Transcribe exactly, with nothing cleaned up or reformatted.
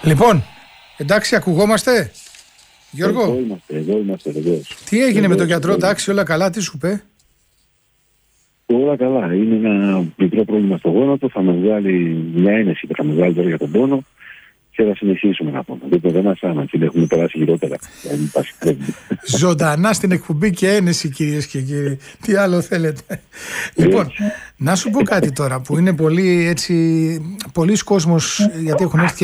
Λοιπόν, εντάξει, ακουγόμαστε, Γιώργο. Εδώ είμαστε, εδώ είμαστε, βεβαίως. Τι έγινε εδώ, με τον γιατρό, εδώ. εντάξει, όλα καλά, τι σου είπε? Όλα καλά. Είναι ένα μικρό πρόβλημα στο γόνατο. Θα με βγάλει μια ένεση που θα με βγάλει τώρα για τον πόνο και θα συνεχίσουμε να πούμε. Δεν το δεν ασάνα, φίλε, έχουμε περάσει χειρότερα. Ζωντανά στην εκπομπή και ένεση, κυρίες και κύριοι. Τι άλλο θέλετε? Λοιπόν, να σου πω κάτι τώρα που είναι πολύ έτσι. Πολλοί κόσμος, γιατί έχουν έρθει